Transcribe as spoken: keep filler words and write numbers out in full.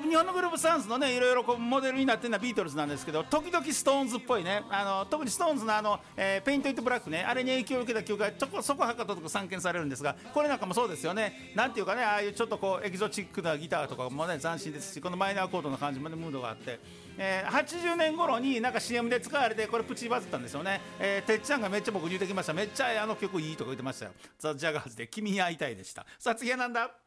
日本のグループスタンスのねいろいろこうモデルになってるのはビートルズなんですけど、時々ストーンズっぽいね、あの特にストーンズのあの、えー、ペイント・イット・ブラックね、あれに影響を受けた曲がちょこそこはかととく散見されるんですが、これなんかもそうですよね。なんていうかね、ああいうちょっとこうエキゾチックなギターとかもね斬新ですし、このマイナーコードの感じもねムードがあって、えー、はちじゅうねん頃になんか シーエム で使われてこれプチバズったんですよね。えー、てっちゃんがめっちゃ僕言うてきました。めっちゃあの曲いいとか言ってましたよ。ザ・ジャガーズで君に会いたいでした。さあ次はなんだ。